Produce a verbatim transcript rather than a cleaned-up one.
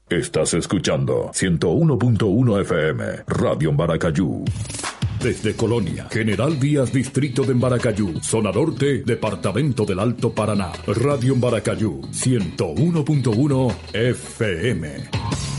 Estás escuchando ciento uno punto uno F M, Radio Embaracayú. Desde Colonia, General Díaz, Distrito de Embaracayú, Zona Norte, Departamento del Alto Paraná. Radio Embaracayú, ciento uno punto uno F M.